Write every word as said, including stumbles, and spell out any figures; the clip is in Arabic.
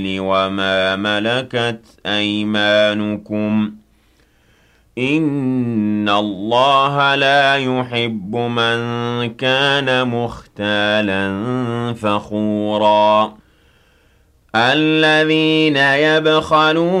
وما ملكت أيمانكم إن الله لا يحب من كان مختالا فخورا الذين يبخلون